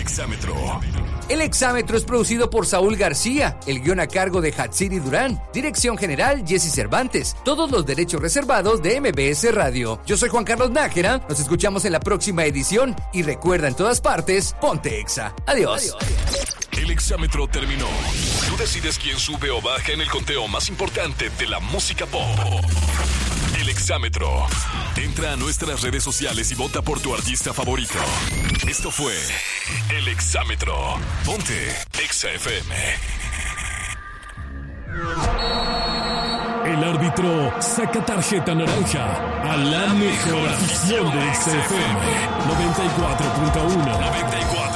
Exámetro. El Exámetro es producido por Saúl García, el guión a cargo de Hatsiri Durán, dirección general Jesse Cervantes, todos los derechos reservados de MBS Radio. Yo soy Juan Carlos Nájera, nos escuchamos en la próxima edición y recuerda en todas partes, ponte Exa. Adiós. El Exámetro terminó. Tú decides quién sube o baja en el conteo más importante de la música pop. El Exámetro. Entra a nuestras redes sociales y vota por tu artista favorito. Esto fue El Exámetro. Ponte Exa FM. El árbitro saca tarjeta naranja a la mejor afición de Exa FM. 94.1. 94.